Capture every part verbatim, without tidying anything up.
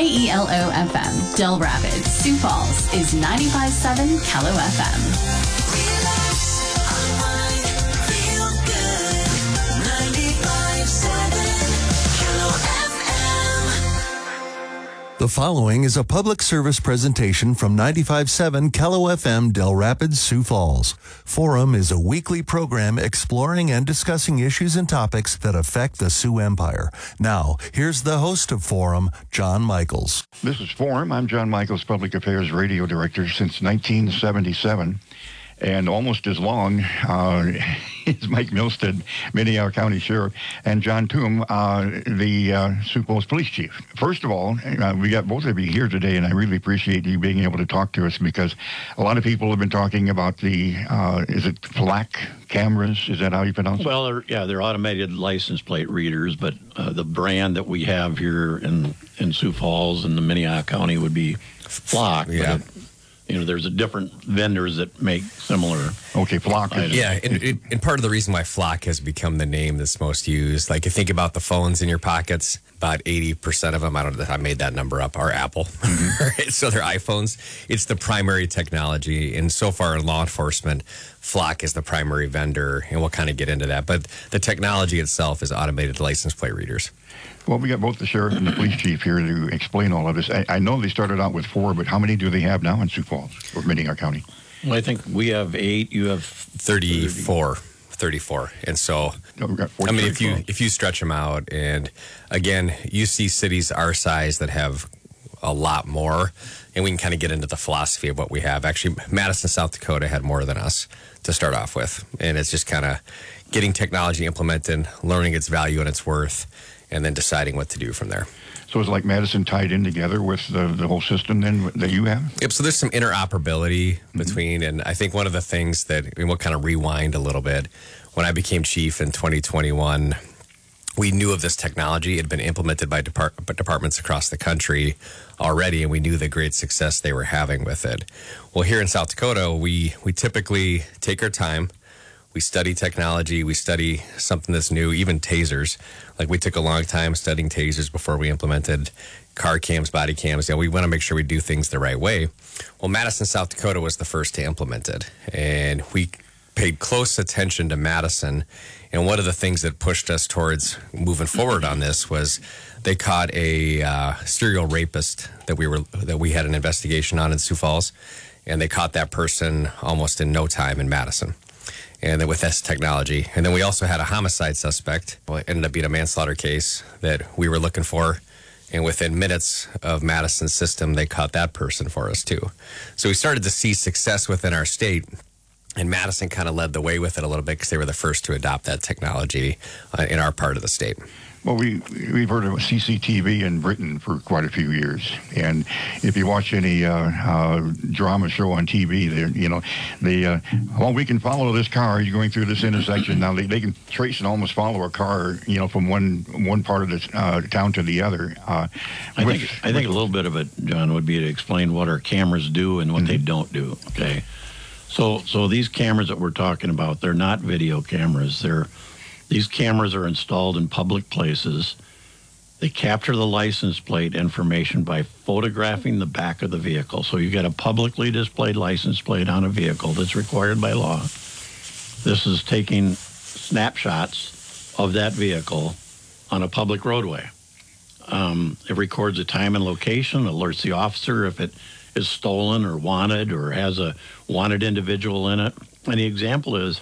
K E L O F M, Del Rapids, Sioux Falls is ninety-five point seven K E L O F M. The following is a public service presentation from ninety-five point seven K E L O F M Del Rapids, Sioux Falls. Forum is a weekly program exploring and discussing issues and topics that affect the Sioux Empire. Now, here's the host of Forum, John Michaels. This is Forum. I'm John Michaels, Public Affairs Radio Director since nineteen seventy-seven. And almost as long uh, is Mike Milstead, Minnehaha County Sheriff, and John Toom, uh, the uh, Sioux Falls Police Chief. First of all, uh, we got both of you here today, and I really appreciate you being able to talk to us because a lot of people have been talking about the, uh, is it FLAC cameras? Is that how you pronounce it? Well, they're, yeah, they're automated license plate readers, but uh, the brand that we have here in, in Sioux Falls and the Minnehaha County would be FLAC. Yeah. But it, You know, there's a different vendors that make similar. Okay, FLAC. Is, yeah, and, and, and part of the reason why FLAC has become the name that's most used, like you think about the phones in your pockets, about eighty percent of them, I don't know, I made that number up, are Apple. Right? So they're iPhones. It's the primary technology. And so far in law enforcement, FLAC is the primary vendor, and we'll kind of get into that. But the technology itself is automated license plate readers. Well, we got both the sheriff and the police chief here to explain all of this. I, I know they started out with four, but how many do they have now in Sioux Falls or Minnehaha County? Well, I think we have eight. You have thirty-four. thirty-four. And so, no, we got forty, I mean, if you if you stretch them out, and again, you see cities our size that have a lot more, and we can kind of get into the philosophy of what we have. Actually, Madison, South Dakota had more than us to start off with, and it's just kind of getting technology implemented, learning its value and its worth, and then deciding what to do from there. So it's like Madison tied in together with the, the whole system then that you have? Yep, so there's some interoperability between, mm-hmm. and I think one of the things that, and we'll kind of rewind a little bit, when I became chief in twenty twenty-one, we knew of this technology. It had been implemented by depart- departments across the country already, and we knew the great success they were having with it. Well, here in South Dakota, we, we typically take our time. We study technology. We study something that's new, even tasers. Like we took a long time studying tasers before we implemented car cams, body cams. You know, we want to make sure we do things the right way. Well, Madison, South Dakota was the first to implement it. And we paid close attention to Madison. And one of the things that pushed us towards moving forward on this was they caught a uh, serial rapist that we were that we had an investigation on in Sioux Falls. And they caught that person almost in no time in Madison. And then with this technology. And then we also had a homicide suspect. Well, it ended up being a manslaughter case that we were looking for. And within minutes of Madison's system, they caught that person for us too. So we started to see success within our state. And Madison kind of led the way with it a little bit because they were the first to adopt that technology uh, in our part of the state. Well, we, we've heard of C C T V in Britain for quite a few years. And if you watch any uh, uh, drama show on T V, you know, they, uh, well, we can follow this car. You're going through this intersection. Now, they, they can trace and almost follow a car, you know, from one one part of the uh, town to the other. Uh, I which, think I think a little bit of it, John, would be to explain what our cameras do and what mm-hmm. they don't do, okay? So, so these cameras that we're talking about, they're not video cameras. They're These cameras are installed in public places. They capture the license plate information by photographing the back of the vehicle. So you get a publicly displayed license plate on a vehicle that's required by law. This is taking snapshots of that vehicle on a public roadway. Um, it records the time and location, alerts the officer if it is stolen or wanted or has a wanted individual in it. And the example is,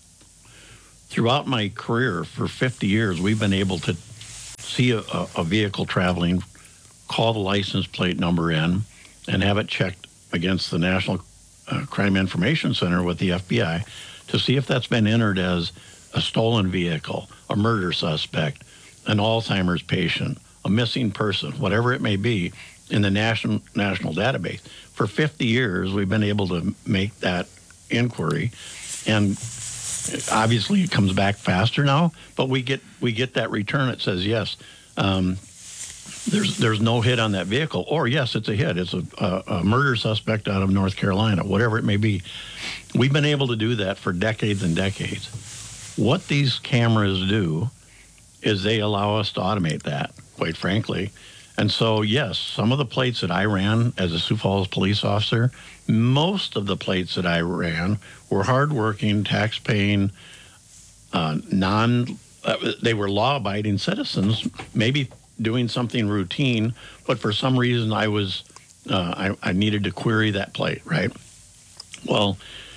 throughout my career for fifty years, we've been able to see a, a vehicle traveling, call the license plate number in, and have it checked against the National uh, Crime Information Center with the F B I to see if that's been entered as a stolen vehicle, a murder suspect, an Alzheimer's patient, a missing person, whatever it may be, in the national national database. For fifty years, we've been able to make that inquiry, and obviously it comes back faster now, but we get we get that return that says yes, um, there's there's no hit on that vehicle, or yes, it's a hit. It's a, a, a murder suspect out of North Carolina, whatever it may be. We've been able to do that for decades and decades. What these cameras do is they allow us to automate that, quite frankly. And so, yes, some of the plates that I ran as a Sioux Falls police officer, most of the plates that I ran were hardworking, tax-paying, uh, non, uh, they were law-abiding citizens, maybe doing something routine, but for some reason I was, uh, I, I needed to query that plate, right? Well,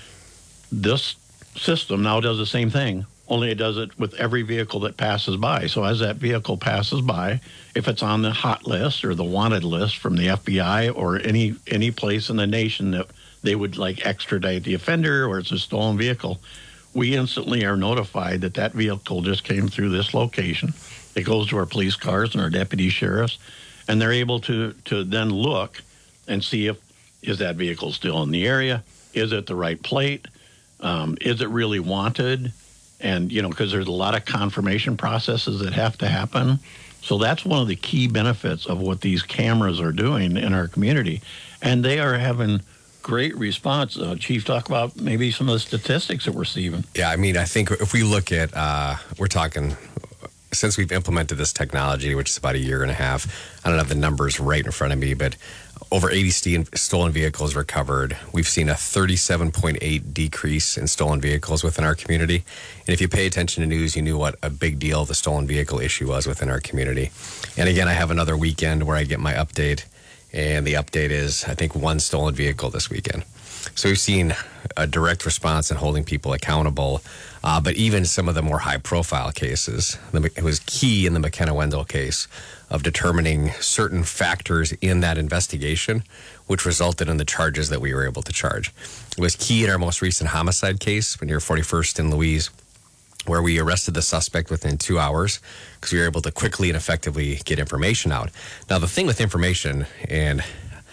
this system now does the same thing, only it does it with every vehicle that passes by. So as that vehicle passes by, if it's on the hot list or the wanted list from the F B I or any any place in the nation that they would like extradite the offender or it's a stolen vehicle, we instantly are notified that that vehicle just came through this location. It goes to our police cars and our deputy sheriffs, and they're able to to then look and see if is that vehicle still in the area, is it the right plate, um, is it really wanted, and you know because there's a lot of confirmation processes that have to happen. So that's one of the key benefits of what these cameras are doing in our community, and they are having great response. Uh, Chief, talk about maybe some of the statistics that we're seeing. Yeah, I mean, I think if we look at, uh, we're talking, since we've implemented this technology, which is about a year and a half, I don't have the numbers right in front of me, but over eighty stolen vehicles recovered. We've seen a thirty-seven point eight decrease in stolen vehicles within our community. And if you pay attention to news, you knew what a big deal the stolen vehicle issue was within our community. And again, I have another weekend where I get my update. And the update is, I think, one stolen vehicle this weekend. So we've seen a direct response in holding people accountable. Uh, but even some of the more high-profile cases, the, it was key in the McKenna Wendell case of determining certain factors in that investigation, which resulted in the charges that we were able to charge. It was key in our most recent homicide case, near forty-first in Louise, where we arrested the suspect within two hours because we were able to quickly and effectively get information out. Now, the thing with information, and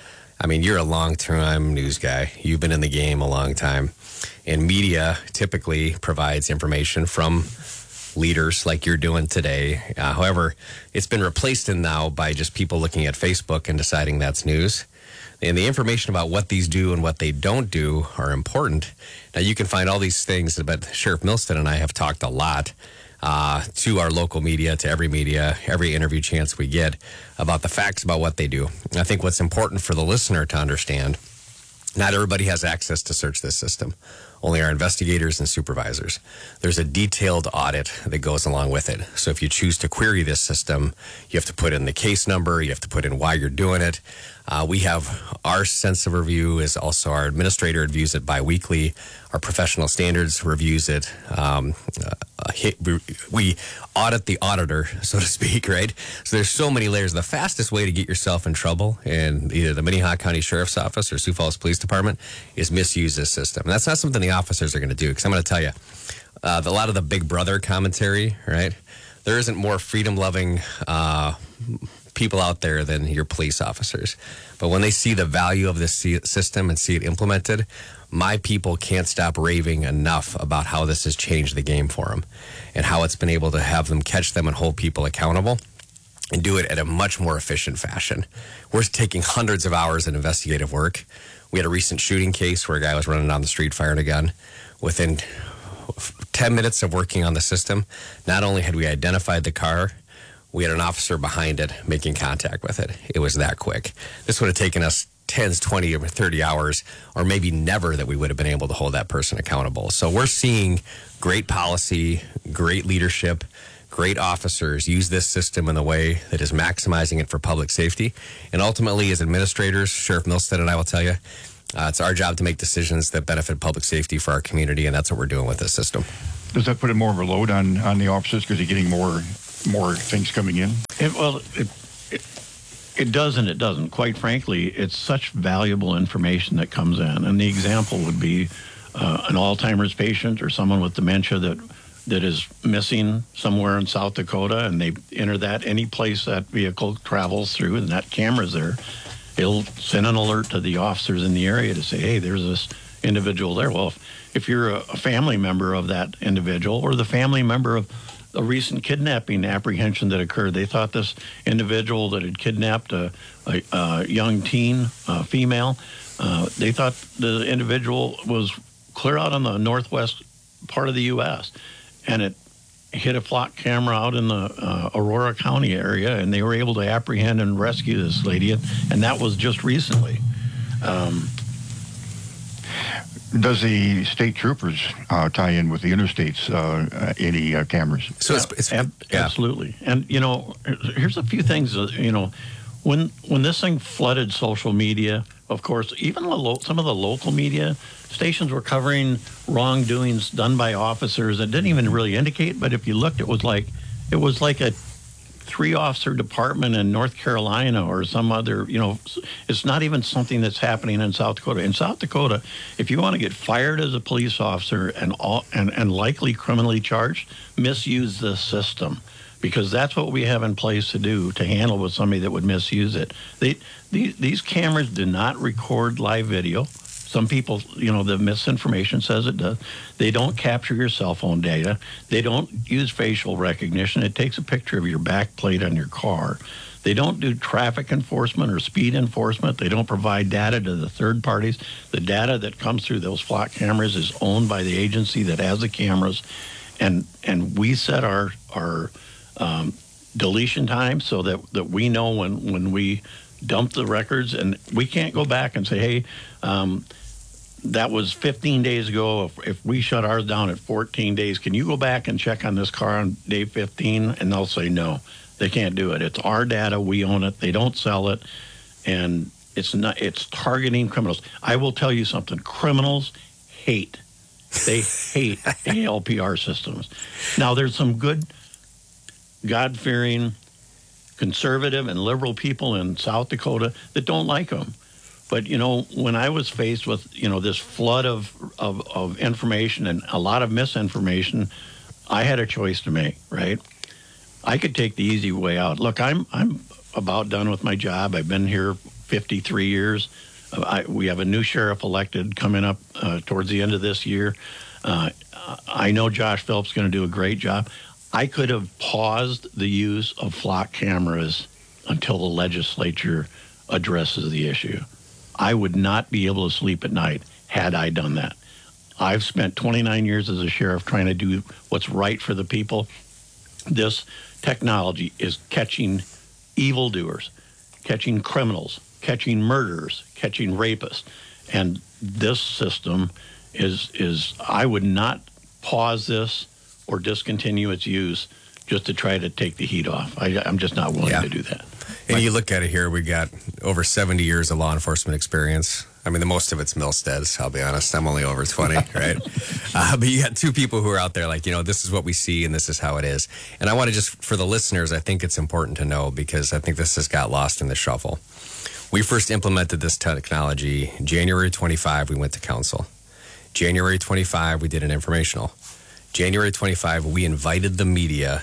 I mean, you're a long-time news guy. You've been in the game a long time. And media typically provides information from leaders like you're doing today. Uh, however, it's been replaced in now by just people looking at Facebook and deciding that's news. And the information about what these do and what they don't do are important. Now, you can find all these things, but Sheriff Milstead and I have talked a lot uh, to our local media, to every media, every interview chance we get about the facts about what they do. And I think what's important for the listener to understand, not everybody has access to search this system. Only our investigators and supervisors. There's a detailed audit that goes along with it. So if you choose to query this system, you have to put in the case number, you have to put in why you're doing it. Uh, we have our sense of review is also our administrator reviews it biweekly. Our professional standards reviews it. Um, uh, we audit the auditor, so to speak, right? So there's so many layers. The fastest way to get yourself in trouble in either the Minnehaha County Sheriff's Office or Sioux Falls Police Department is misuse this system. And that's not something the officers are going to do, because I'm going to tell you, uh, the, a lot of the Big Brother commentary, right? There isn't more freedom-loving uh, people out there than your police officers. But when they see the value of this system and see it implemented, my people can't stop raving enough about how this has changed the game for them and how it's been able to have them catch them and hold people accountable and do it at a much more efficient fashion. We're taking hundreds of hours of investigative work. We had a recent shooting case where a guy was running down the street firing a gun. Within ten minutes of working on the system, not only had we identified the car, we had an officer behind it making contact with it. It was that quick. This would have taken us ten, twenty, or thirty hours, or maybe never, that we would have been able to hold that person accountable. So we're seeing great policy, great leadership, great officers use this system in a way that is maximizing it for public safety. And ultimately, as administrators, Sheriff Milstead and I will tell you, uh, it's our job to make decisions that benefit public safety for our community, and that's what we're doing with this system. Does that put more of a load on, on the officers because you're getting more more things coming in? It, well, it, it it does and it doesn't. Quite frankly, it's such valuable information that comes in. And the example would be uh, an Alzheimer's patient or someone with dementia that that is missing somewhere in South Dakota, and they enter that any place that vehicle travels through, and that camera's there. It'll send an alert to the officers in the area to say, hey, there's this individual there. Well, if, if you're a, a family member of that individual, or the family member of a recent kidnapping apprehension that occurred, they thought this individual that had kidnapped a, a, a young teen uh, female, uh, they thought the individual was clear out on the northwest part of the U S And it hit a flock camera out in the uh, Aurora County area, and they were able to apprehend and rescue this lady, and, and that was just recently. Um, Does the state troopers uh, tie in with the interstates, uh, any uh, cameras? So it's, it's Ab- yeah. Absolutely. And, you know, here's a few things, that, you know, when when this thing flooded social media, of course, even the lo- some of the local media stations were covering wrongdoings done by officers that didn't even really indicate. But if you looked, it was like it was like a three-officer department in North Carolina or some other, you know, it's not even something that's happening in South Dakota. In South Dakota, if you want to get fired as a police officer and all, and, and likely criminally charged, misuse the system, because that's what we have in place to do to handle with somebody that would misuse it. They, these, these cameras do not record live video. Some people, you know, the misinformation says it does. They don't capture your cell phone data. They don't use facial recognition. It takes a picture of your back plate on your car. They don't do traffic enforcement or speed enforcement. They don't provide data to the third parties. The data that comes through those flock cameras is owned by the agency that has the cameras. And and we set our our um, deletion time so that, that we know when, when we dump the records, and we can't go back and say, hey, um, that was fifteen days ago. If, if we shut ours down at fourteen days, can you go back and check on this car on day fifteen? And they'll say no, they can't do it. It's our data. We own it. They don't sell it. And it's not, it's targeting criminals. I will tell you something. Criminals hate, they hate A L P R systems. Now, there's some good, God-fearing, conservative and liberal people in South Dakota that don't like them. But, you know, when I was faced with, you know, this flood of, of, of information and a lot of misinformation, I had a choice to make, right? I could take the easy way out. Look, I'm I'm about done with my job. I've been here fifty-three years. I, we have a new sheriff elected coming up uh, towards the end of this year. Uh, I know Josh Phillips is going to do a great job. I could have paused the use of flock cameras until the legislature addresses the issue. I would not be able to sleep at night had I done that. I've spent twenty-nine years as a sheriff trying to do what's right for the people. This technology is catching evildoers, catching criminals, catching murderers, catching rapists. And this system is, is I would not pause this or discontinue its use just to try to take the heat off. I, I'm just not willing yeah. to do that. And like, you look at it here, we got over seventy years of law enforcement experience. I mean, the most of it's Milstead's, I'll be honest. I'm only over twenty, right? Uh, but you got two people who are out there like, you know, this is what we see and this is how it is. And I want to just, for the listeners, I think it's important to know because I think this has got lost in the shuffle. We first implemented this technology January twenty-fifth, we went to council. January twenty-fifth, we did an informational. January twenty-fifth, we invited the media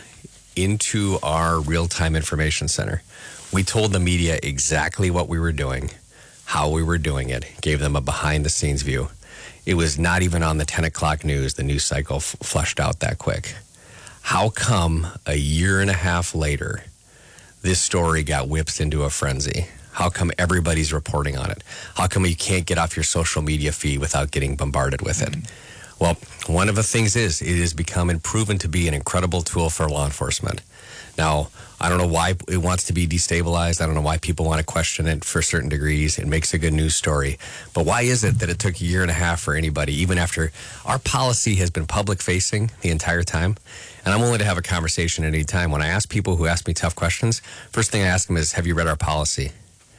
into our real-time information center. We told the media exactly what we were doing, how we were doing it, gave them a behind-the-scenes view. It was not even on the ten o'clock news. The news cycle f- flushed out that quick. How come a year and a half later, this story got whipped into a frenzy? How come everybody's reporting on it? How come you can't get off your social media feed without getting bombarded with it? Mm-hmm. Well, one of the things is it has become and proven to be an incredible tool for law enforcement. Now, I don't know why it wants to be destabilized. I don't know why people want to question it for certain degrees. It makes a good news story. But why is it that it took a year and a half for anybody, even after our policy has been public-facing the entire time? And I'm willing to have a conversation at any time. When I ask people who ask me tough questions, first thing I ask them is, have you read our policy?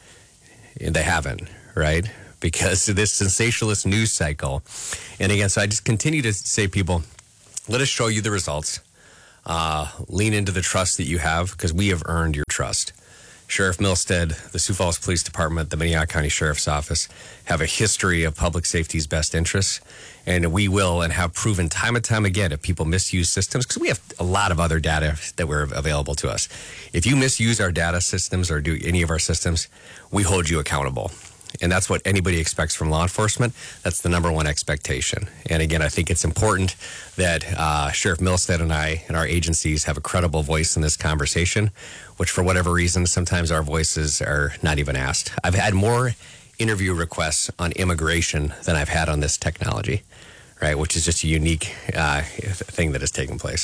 And they haven't, right? Because of this sensationalist news cycle. And again, so I just continue to say, people, let us show you the results. Uh, lean into the trust that you have because we have earned your trust. Sheriff Milstead, the Sioux Falls Police Department, the Minnehaha County Sheriff's Office have a history of public safety's best interests, and we will and have proven time and time again if people misuse systems, because we have a lot of other data that were available to us. If you misuse our data systems or do any of our systems, we hold you accountable. And that's what anybody expects from law enforcement. That's the number one expectation. And again, I think it's important that uh, Sheriff Milstead and I and our agencies have a credible voice in this conversation, which for whatever reason, sometimes our voices are not even asked. I've had more interview requests on immigration than I've had on this technology, right? Which is just a unique uh, thing that has taken place.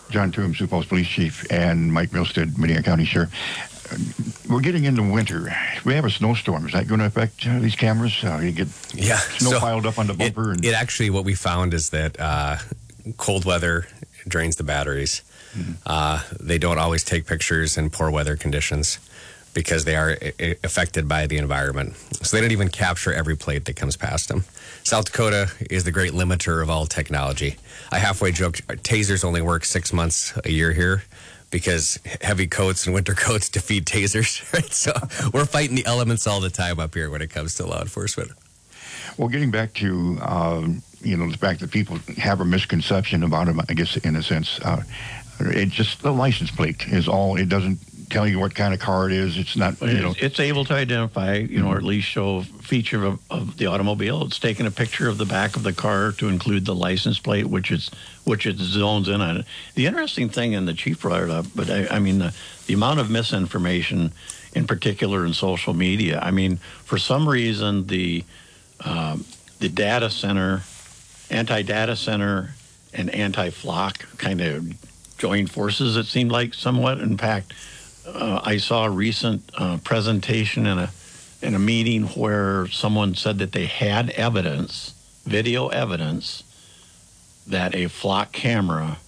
John Toom, Sioux Falls Police Chief, and Mike Milstead, Minnehaha County Sheriff. Uh, we're getting into winter. We have a snowstorm. Is that going to affect uh, these cameras? Uh, you get yeah, snow so piled up on the bumper? It, and it actually, what we found is that uh, cold weather drains the batteries. Mm-hmm. Uh, they don't always take pictures in poor weather conditions because they are I- affected by the environment. So they don't even capture every plate that comes past them. South Dakota is the great limiter of all technology. I halfway joked, tasers only work six months a year here because heavy coats and winter coats defeat tasers, right? So we're fighting the elements all the time up here when it comes to law enforcement. Well, getting back to, um, you know, the fact that people have a misconception about them, I guess, in a sense, uh, it just, the license plate is all, it doesn't tell you what kind of car it is. It's not, you know. It's, it's able to identify, you know, or at least show a feature of, of the automobile. It's taken a picture of the back of the car to include the license plate, which is which it zones in on it. The interesting thing, and the chief brought it up, but I, I mean, the, the amount of misinformation, in particular in social media. I mean, for some reason, the um, the data center, anti-data center, and anti-flock kind of joined forces, it seemed like, somewhat. In fact, uh, I saw a recent uh, presentation in a in a meeting where someone said that they had evidence, video evidence, that a flock camera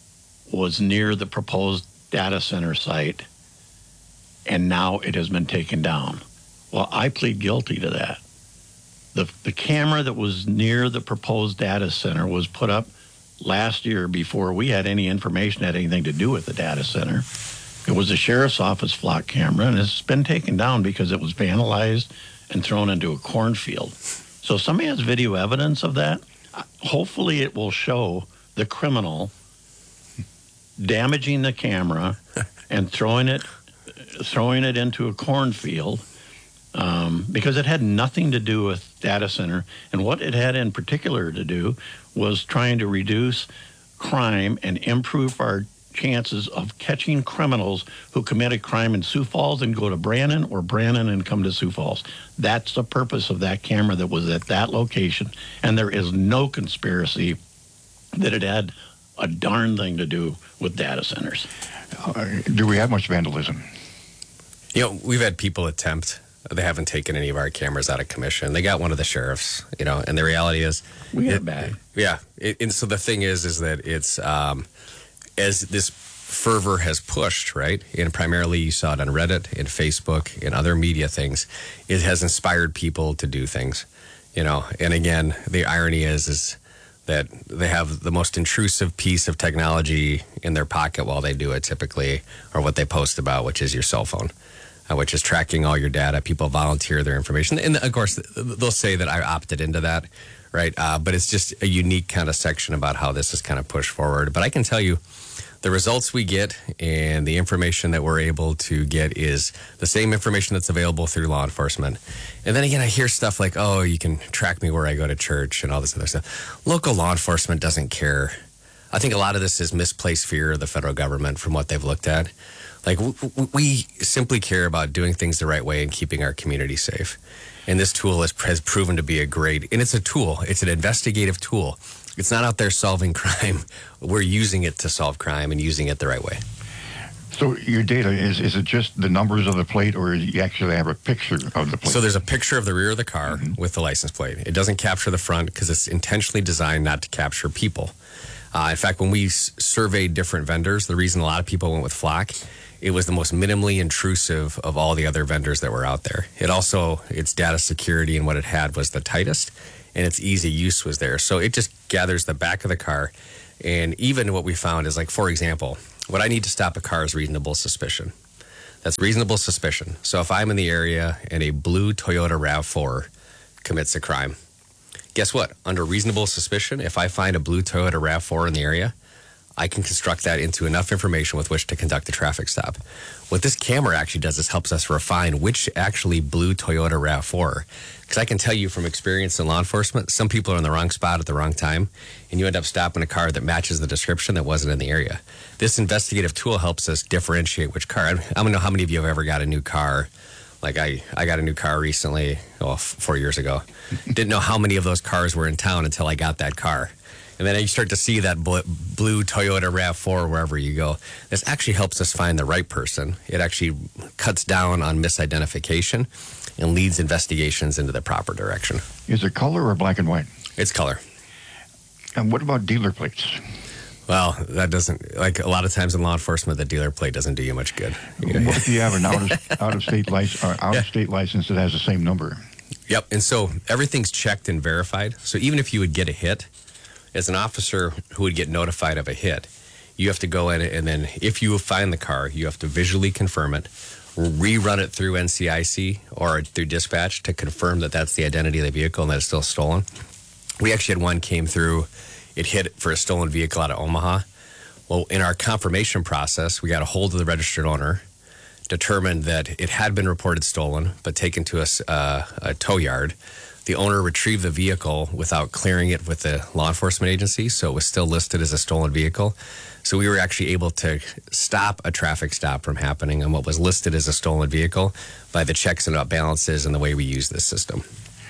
was near the proposed data center site, and now it has been taken down. Well, I plead guilty to that. The, the camera that was near the proposed data center was put up last year before we had any information that had anything to do with the data center. It was a sheriff's office flock camera, and it's been taken down because it was vandalized and thrown into a cornfield. So if somebody has video evidence of that, hopefully it will show the criminal damaging the camera and throwing it throwing it into a cornfield, um, because it had nothing to do with data center. And what it had in particular to do was trying to reduce crime and improve our chances of catching criminals who commit a crime in Sioux Falls and go to Brannan, or Brannan and come to Sioux Falls. That's the purpose of that camera that was at that location. And there is no conspiracy that it had a darn thing to do with data centers. Uh, do we have much vandalism? You know, we've had people attempt. They haven't taken any of our cameras out of commission. They got one of the sheriffs, you know, and the reality is... We got it, it back. Yeah. It, and so the thing is, is that it's... Um, as this fervor has pushed, right, and primarily you saw it on Reddit and Facebook and other media things, it has inspired people to do things, you know. And again, the irony is, is that they have the most intrusive piece of technology in their pocket while they do it, typically, or what they post about, which is your cell phone, uh, which is tracking all your data. People volunteer their information. And of course, they'll say that I opted into that, right? Uh, but it's just a unique kind of section about how this is kind of pushed forward. But I can tell you, the results we get and the information that we're able to get is the same information that's available through law enforcement. And then again, I hear stuff like, oh, you can track me where I go to church and all this other stuff. Local law enforcement doesn't care. I think a lot of this is misplaced fear of the federal government from what they've looked at. Like, we simply care about doing things the right way and keeping our community safe. And this tool has, has proven to be a great, and it's a tool. It's an investigative tool. It's not out there solving crime. We're using it to solve crime and using it the right way. So your data, is is it just the numbers of the plate, or you actually have a picture of the plate? So there's a picture of the rear of the car mm-hmm. with the license plate. It doesn't capture the front because it's intentionally designed not to capture people. Uh, in fact, when we s- surveyed different vendors, the reason a lot of people went with Flock, it was the most minimally intrusive of all the other vendors that were out there. It also, its data security and what it had was the tightest, and its easy use was there. So it just gathers the back of the car. And even what we found is, like, for example, what I need to stop a car is reasonable suspicion. That's reasonable suspicion. So if I'm in the area and a blue Toyota RAV four commits a crime, guess what? Under reasonable suspicion, if I find a blue Toyota RAV four in the area, I can construct that into enough information with which to conduct a traffic stop. What this camera actually does is helps us refine which actually blue Toyota RAV four. Because I can tell you from experience in law enforcement, some people are in the wrong spot at the wrong time, and you end up stopping a car that matches the description that wasn't in the area. This investigative tool helps us differentiate which car. I don't know how many of you have ever got a new car. Like I, I got a new car recently, oh, f- four years ago. Didn't know how many of those cars were in town until I got that car. And then you start to see that bl- blue Toyota RAV four wherever you go. This actually helps us find the right person. It actually cuts down on misidentification and leads investigations into the proper direction. Is it color or black and white? It's color. And what about dealer plates? Well, that doesn't, like a lot of times in law enforcement, the dealer plate doesn't do you much good. You know? What if you have an out of, out of state license, or out of state license that has the same number? Yep. And so everything's checked and verified. So even if you would get a hit, as an officer who would get notified of a hit, you have to go in and then if you find the car, you have to visually confirm it, rerun it through N C I C or through dispatch to confirm that that's the identity of the vehicle and that it's still stolen. We actually had one came through. It hit for a stolen vehicle out of Omaha. Well, in our confirmation process, we got a hold of the registered owner, determined that it had been reported stolen, but taken to a, uh, a tow yard. The owner retrieved the vehicle without clearing it with the law enforcement agency, so it was still listed as a stolen vehicle. So we were actually able to stop a traffic stop from happening on what was listed as a stolen vehicle by the checks and balances and the way we use this system.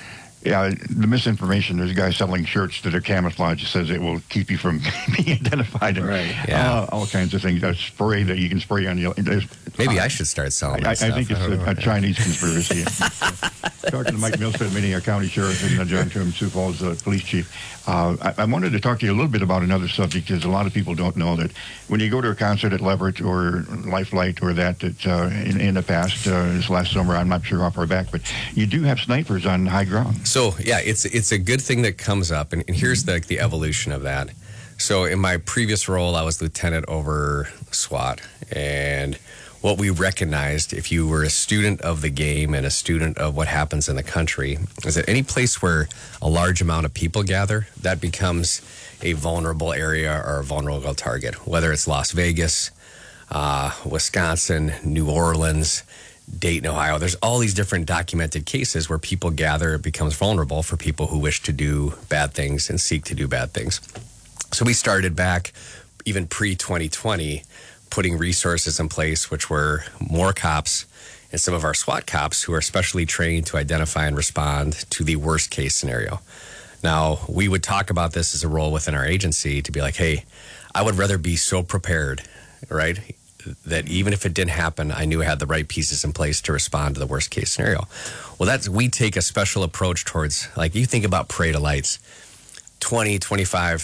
Yeah, the misinformation, there's a guy selling shirts that are camouflage that says it will keep you from being identified. And, right. Yeah. Uh, all kinds of things. A spray that you can spray on your... Maybe uh, I should start selling I, I that stuff. think it's I a, don't know. a Chinese conspiracy. Talking to Mike Milstead, Minnehaha County Sheriff, and uh, John Tuom, Sioux Falls uh, Police Chief. Uh, I, I wanted to talk to you a little bit about another subject, because a lot of people don't know that when you go to a concert at Leverett or Lifelight or that, that uh, in, in the past, uh, this last summer, I'm not sure how far back, but you do have snipers on high ground. So yeah, it's it's a good thing that comes up, and, and here's the the evolution of that. So in my previous role, I was lieutenant over SWAT, and what we recognized, if you were a student of the game and a student of what happens in the country, is that any place where a large amount of people gather, that becomes a vulnerable area or a vulnerable target, whether it's Las Vegas, uh, Wisconsin, New Orleans, Dayton, Ohio. There's all these different documented cases where people gather. It becomes vulnerable for people who wish to do bad things and seek to do bad things. So we started back even pre twenty twenty putting resources in place, which were more cops and some of our SWAT cops who are specially trained to identify and respond to the worst case scenario. Now, we would talk about this as a role within our agency to be like, hey, I would rather be so prepared, right, that even if it didn't happen, I knew I had the right pieces in place to respond to the worst case scenario. Well, that's, we take a special approach towards, like, you think about Parade of Lights, twenty, twenty-five,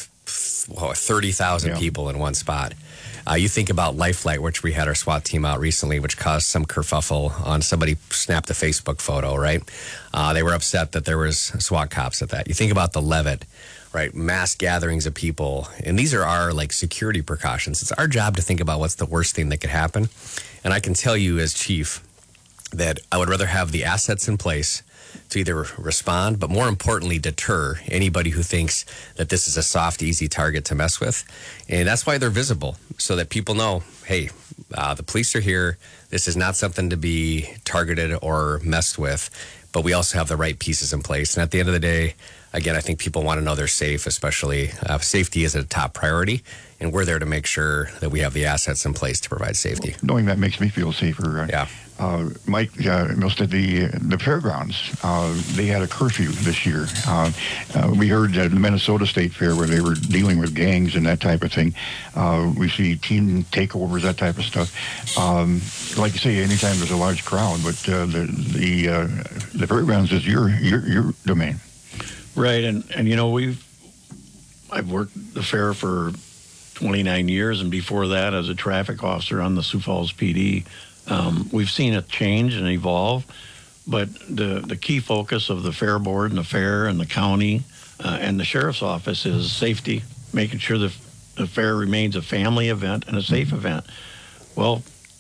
thirty thousand yeah. people in one spot. Uh, you think about Lifelight, which we had our SWAT team out recently, which caused some kerfuffle on somebody snapped a Facebook photo, right? Uh, they were upset that there was SWAT cops at that. You think about the Levitt, right? Mass gatherings of people. And these are our like security precautions. It's our job to think about what's the worst thing that could happen. And I can tell you as chief that I would rather have the assets in place to either respond, but more importantly, deter anybody who thinks that this is a soft, easy target to mess with. And that's why they're visible, so that people know, hey, uh, the police are here. This is not something to be targeted or messed with, but we also have the right pieces in place. And at the end of the day, again, I think people want to know they're safe, especially uh, safety is a top priority. And we're there to make sure that we have the assets in place to provide safety. Knowing that makes me feel safer. Uh, yeah. Uh, Mike, uh, most of the the fairgrounds, uh, they had a curfew this year. Uh, uh, we heard at the Minnesota State Fair where they were dealing with gangs and that type of thing. Uh, we see team takeovers, that type of stuff. Um, like you say, anytime there's a large crowd, but uh, the the uh, the fairgrounds is your your your domain. Right, and and you know we've I've worked the fair for twenty-nine years, and before that as a traffic officer on the Sioux Falls P D. Um, we've seen it change and evolve, but the, the key focus of the fair board and the fair and the county uh, and the sheriff's office is safety, making sure the, the fair remains a family event and a safe event. Well,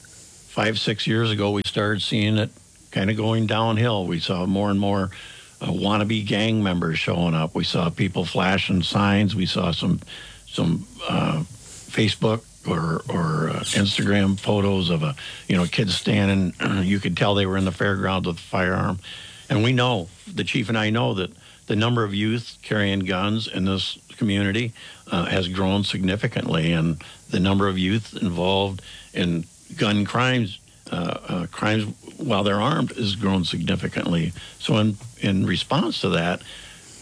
five, six years ago, we started seeing it kind of going downhill. We saw more and more uh, wannabe gang members showing up. We saw people flashing signs. We saw some some uh, Facebook or or uh, Instagram photos of a you know kids standing. You could tell they were in the fairgrounds with a firearm, and we know, the chief and I know, that the number of youth carrying guns in this community uh, has grown significantly, and the number of youth involved in gun crimes, uh, uh, crimes while they're armed, has grown significantly. So in in response to that,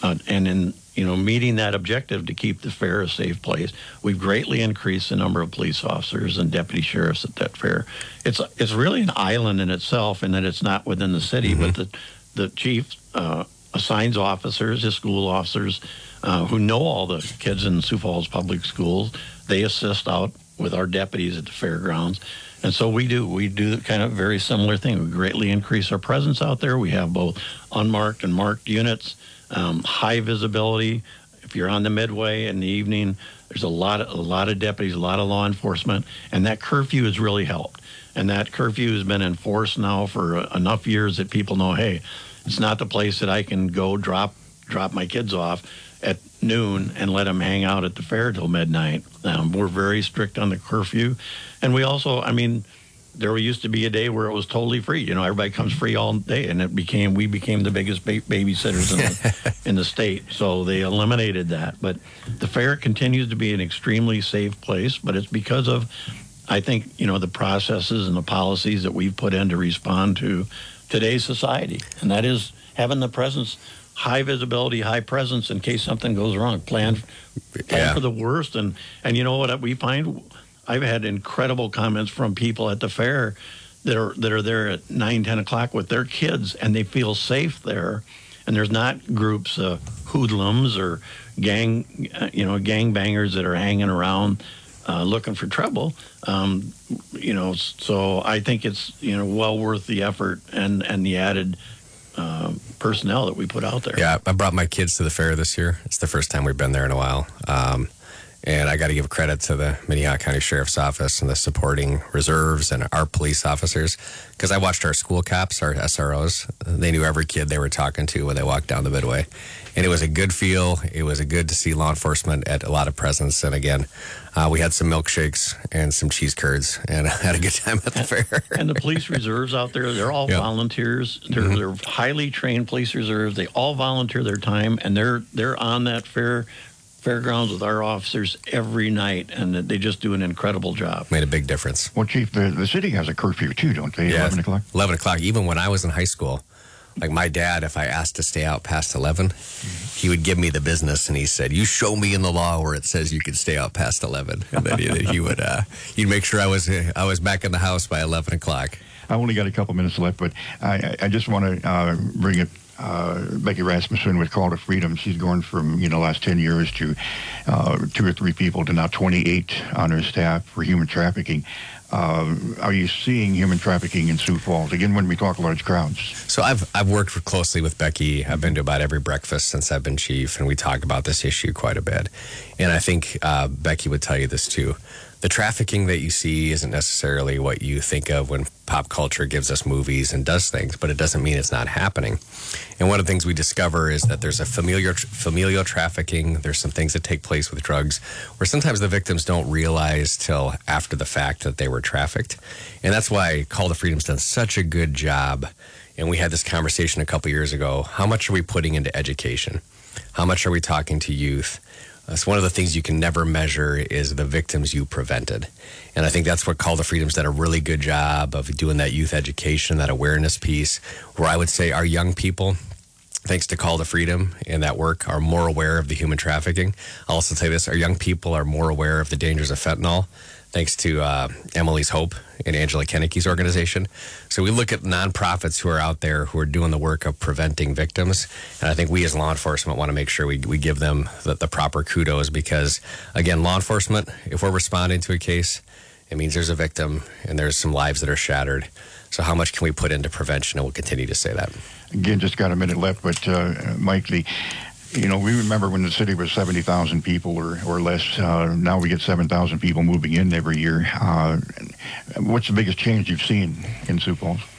Uh, and in you know meeting that objective to keep the fair a safe place, we've greatly increased the number of police officers and deputy sheriffs at that fair. It's it's really an island in itself in that it's not within the city, mm-hmm. but the the chief uh, assigns officers, his school officers, uh, who know all the kids in Sioux Falls public schools. They assist out with our deputies at the fairgrounds. And so we do. We do kind of very similar thing. We greatly increase our presence out there. We have both unmarked and marked units, um, high visibility. If you're on the Midway in the evening, there's a lot of a lot of deputies, a lot of law enforcement, and that curfew has really helped. And that curfew has been enforced now for uh, enough years that people know, hey, it's not the place that I can go drop drop my kids off at noon and let them hang out at the fair till midnight. Um, we're very strict on the curfew. And we also, I mean, there used to be a day where it was totally free. You know, everybody comes free all day, and it became, we became the biggest ba- babysitters in the, in the state. So they eliminated that. But the fair continues to be an extremely safe place, but it's because of, I think, you know, the processes and the policies that we've put in to respond to today's society. And that is having the presence, high visibility, high presence in case something goes wrong. Plan, plan yeah. for the worst. And, and you know what we find? I've had incredible comments from people at the fair that are that are there at nine, ten o'clock with their kids, and they feel safe there. And there's not groups of hoodlums or gang, you know, gangbangers that are hanging around uh, looking for trouble. Um, you know, so I think it's, you know, well worth the effort and, and the added uh, personnel that we put out there. Yeah, I brought my kids to the fair this year. It's the first time we've been there in a while. Um, And I got to give credit to the Minnehaha County Sheriff's Office and the supporting reserves and our police officers, because I watched our school cops, our S R Os. They knew every kid they were talking to when they walked down the Midway. And it was a good feel. It was a good to see law enforcement at a lot of presence. And again, uh, we had some milkshakes and some cheese curds, and I had a good time at the fair. And the police reserves out there, they're all yep. volunteers. They're, mm-hmm. they're highly trained police reserves. They all volunteer their time, and they're they're on that fair fairgrounds with our officers every night, and they just do an incredible job. Made a big difference. Well, Chief, the, the city has a curfew too, don't they? Yeah, eleven o'clock? eleven o'clock. Even when I was in high school, like my dad, if I asked to stay out past eleven, mm-hmm. he would give me the business, and he said, "You show me in the law where it says you can stay out past eleven." And then he, he would uh, he'd make sure I was I was back in the house by eleven o'clock. I only got a couple minutes left, but I, I just want to uh, bring it. Uh, Becky Rasmussen with Call to Freedom. She's gone from, you know, last ten years to uh, two or three people to now twenty-eight on her staff for human trafficking. Uh, are you seeing human trafficking in Sioux Falls? Again, when we talk large crowds. So I've I've worked closely with Becky. I've been to about every breakfast since I've been chief, and we talk about this issue quite a bit. And I think uh, Becky would tell you this too. The trafficking that you see isn't necessarily what you think of when pop culture gives us movies and does things, but it doesn't mean it's not happening. And one of the things we discover is that there's a familial familial trafficking. There's some things that take place with drugs where sometimes the victims don't realize till after the fact that they were trafficked. And that's why Call to Freedom's done such a good job. And we had this conversation a couple years ago. How much are we putting into education? How much are we talking to youth? That's one of the things you can never measure is the victims you prevented. And I think that's what Call to Freedom's done a really good job of doing that youth education, that awareness piece, where I would say our young people, thanks to Call to Freedom and that work, are more aware of the human trafficking. I'll also say this, our young people are more aware of the dangers of fentanyl, thanks to uh, Emily's Hope and Angela Kenneke's organization. So we look at nonprofits who are out there who are doing the work of preventing victims. And I think we as law enforcement want to make sure we, we give them the, the proper kudos because, again, law enforcement, if we're responding to a case, it means there's a victim and there's some lives that are shattered. So how much can we put into prevention? And we'll continue to say that. Again, just got a minute left, but uh, Mike, the... You know, we remember when the city was seventy thousand people or, or less. Uh, now we get seven thousand people moving in every year. Uh, what's the biggest change you've seen in Sioux Falls?